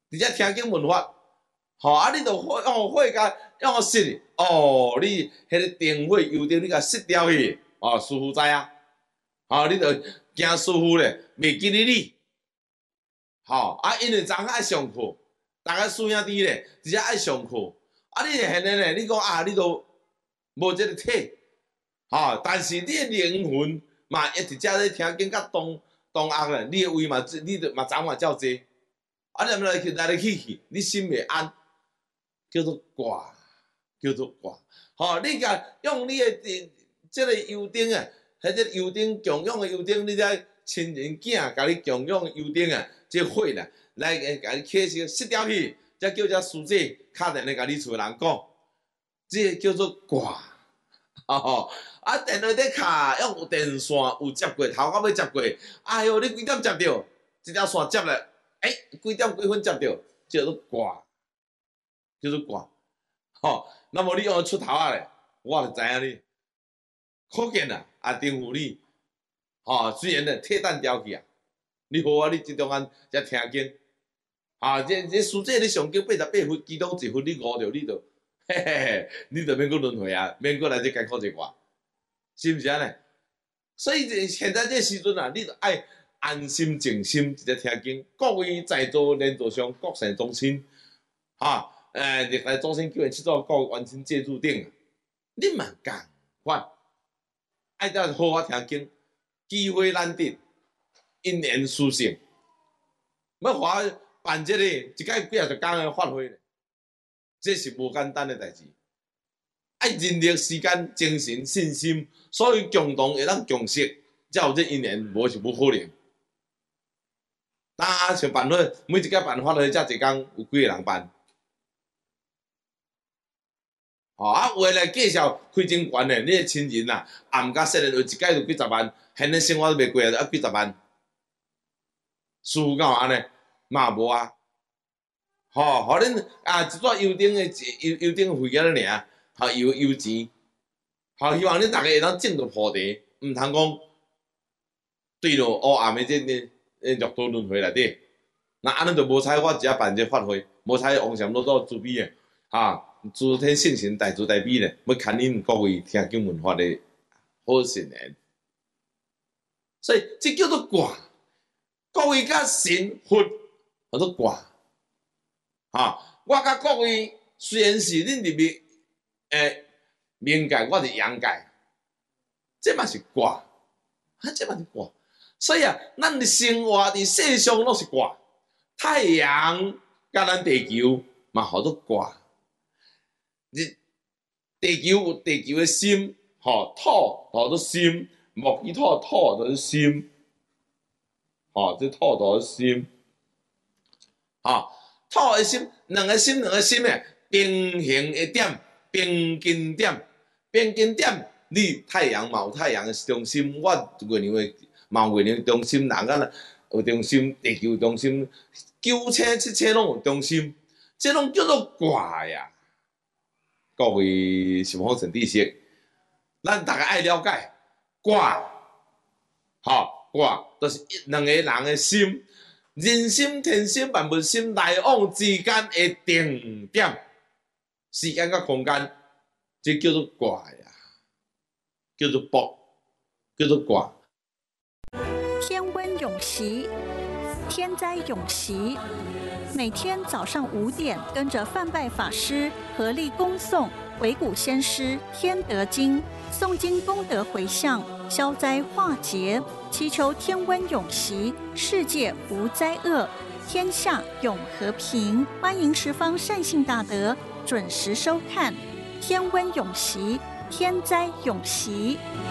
直接听经闻法，吼啊！你着用火甲用个熄哦，你迄个电火油灯你甲熄掉去，哦，师傅知啊，吼，你着惊师傅咧，袂记你，吼啊！因为昨爱上课，逐个师兄弟咧，直接爱上课，啊！你现在咧，你讲啊，你都无即个体，吼，但是你的灵魂嘛，一直遮咧听经甲动压咧，你的胃嘛，你着嘛早晚照济。啊，念来去，你心袂安，叫做挂，叫做挂。吼，你甲用你的即个油灯啊，迄个油灯共用的油灯，你遮亲人囝甲你共用的油灯啊，即火啦，来甲你起熄掉去，才叫遮师姐敲电话甲你厝人讲，即叫做挂。吼，啊，电话咧敲，用有电线有接过，头到尾接过，哎哟，你几点接着？一条线接了。几点几分接到，叫做挂，叫做挂，吼。那么你用出头啊咧，我就知影你。可见啊，啊丁富你，吼，虽然咧退单调去啊，你好啊，你即中间才听经，啊，这师姐你上经88分，其中1分你误着，你就，嘿嘿嘿，你就免搁轮回啊，免搁来这艰苦一挂，是毋是安尼？所以现在这时阵啊，你就爱。安心静心，直接听经。各位在座莲座上，各善众亲，哈，历来祖先叫人去做各位完成借注定，你嘛共款，爱得好好听经，机会难得，因缘殊胜，要华办这个一摆几啊十天的法会，这是无简单的代志，爱人力、时间、精神、信心，所以共同会当共识，才有这因缘，无是无可能。像办法，每一个办法咧，才一工有几个人办？吼啊，为了介绍开真悬咧，你的亲人啊，暗甲说咧，有一届就几十万，现在生活都袂过啊，几十万，师傅敢有安尼？嘛无啊，吼，互恁啊一撮油灯的油灯费了尔，吼油钱，吼希望恁逐个会当种着菩提，毋通讲对落黑暗的这。六道轮回内底，那安尼就无采我只办这法会，无采王禅老祖慈悲的，诸天圣神大慈大悲咧，要牵引各位听经闻法的好善缘，所以这叫做挂，各位甲神佛叫做挂，我甲各位虽然是恁入面冥界，我是阳界，这嘛是挂，这嘛是挂。所以啊，咱的生活伫世上拢是挂，太阳甲咱地球嘛好多挂。地球有地球的心，土土都心，木基土就是心，这土就是心，土的心，两个心诶，平行的点，平均点，你太阳嘛有太阳的中心，我月亮的。嘛有月亮中心，人啊有中心，地球有中心，9星7星拢有中心，这拢叫做卦呀。各位是否成知识？咱大家爱了解卦，卦就是两个人的心，人心、天心、万物心来往之间的定点，时间甲空间，这叫做卦呀，叫做卜，叫做卦。 天温永习，天灾永习。每天早上5点，跟着范拜法师合力恭诵维古先师天德经，诵经功德回向，消灾化劫，祈求天温永习，世界无灾厄，天下永和平。欢迎十方善信大德准时收看天温永习，天灾永习。